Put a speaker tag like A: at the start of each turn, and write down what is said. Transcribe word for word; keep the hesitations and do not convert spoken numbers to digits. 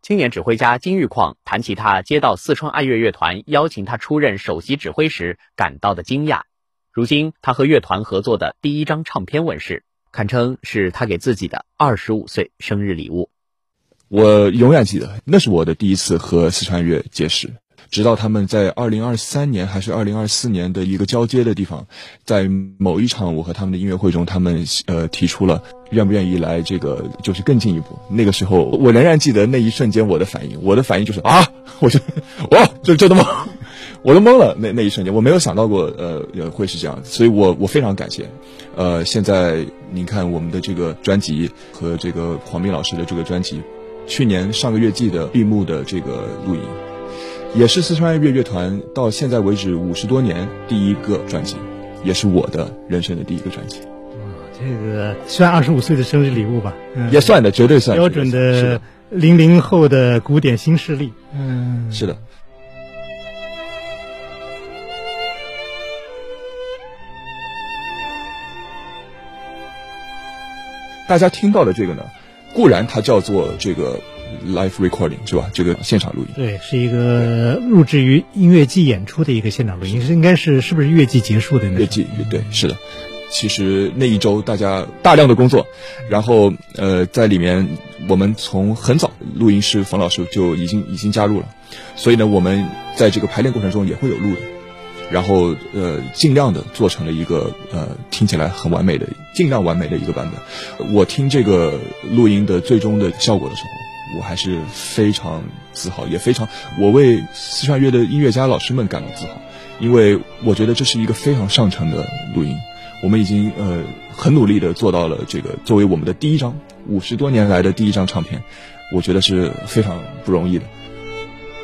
A: 青年指挥家金玉矿谈起他接到四川爱乐乐团邀请他出任首席指挥时感到的惊讶。如今他和乐团合作的第一张唱片问世，堪称是他给自己的二十五岁生日礼物。
B: 我永远记得，那是我的第一次和四川乐结识。直到他们在二零二三年还是二零二四年的一个交接的地方，在某一场我和他们的音乐会中，他们呃提出了愿不愿意来这个就是更进一步。那个时候我仍然记得那一瞬间我的反应，我的反应就是啊，我就哇，就就这么，我都懵了。那那一瞬间我没有想到过呃会是这样，所以我我非常感谢。呃，现在您看我们的这个专辑和这个黄斌老师的这个专辑，去年上个月季的闭幕的这个录音。也是四川爱乐乐团到现在为止五十多年第一个专辑，也是我的人生的第一个专辑。
C: 这个算二十五岁的生日礼物吧，
B: 嗯、也算的，绝对算
C: 标准的零零后的古典新势力。
B: 嗯，是的。大家听到的这个呢，固然它叫做这个live recording 是吧？这个现场录音，
C: 对，是一个录制于音乐季演出的一个现场录音，是应该是是不是乐季结束的那？
B: 乐季，对，是的。其实那一周大家大量的工作，然后呃，在里面我们从很早录音师冯老师就已经已经加入了，所以呢，我们在这个排练过程中也会有录的，然后呃，尽量的做成了一个呃听起来很完美的、尽量完美的一个版本。我听这个录音的最终的效果的时候，我还是非常自豪，也非常我为四川乐的音乐家老师们感到自豪，因为我觉得这是一个非常上乘的录音。我们已经呃很努力的做到了这个作为我们的第一张五十多年来的第一张唱片，我觉得是非常不容易的。